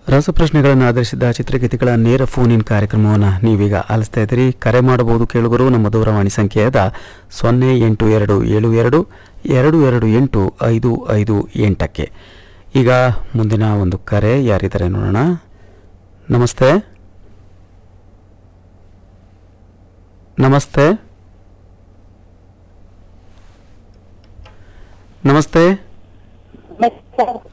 ರಸಪ್ರಶ್ನೆಗಳನ್ನು ಆಧರಿಸಿದ ಚಿತ್ರಗೀತೆಗಳ ನೇರ ಫೋನ್ ಇನ್ ಕಾರ್ಯಕ್ರಮವನ್ನು ನೀವೀಗ ಆಲಿಸ್ತಾ ಇದ್ದೀರಿ. ಕರೆ ಮಾಡಬಹುದು ಕೇಳುಗರು. ನಮ್ಮ ದೂರವಾಣಿ ಸಂಖ್ಯೆಯಾದ 08222285558. ಈಗ ಮುಂದಿನ ಒಂದು ಕರೆ ಯಾರಿದ್ದಾರೆ ನೋಡೋಣ. ನಮಸ್ತೆ ನಮಸ್ತೆ ನಮಸ್ತೆ